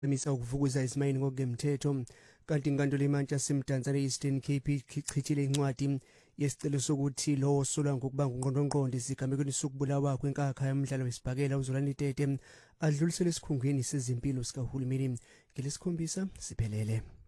emisa ukuvukuza izimayini ngokungemthetho kanti inkantolo eManchester Mdantsane Eastern Cape ichithile incwadi yesicelo sokuthi lo osolwa ngokubanga ungqondongqondo isigamekweni sokubulawa kwenkakha yomdlalo wesibhakela uZolani Tete adluliselwe esikhungweni sezempilo sikahulumeni ngelesikhombisa siphelele.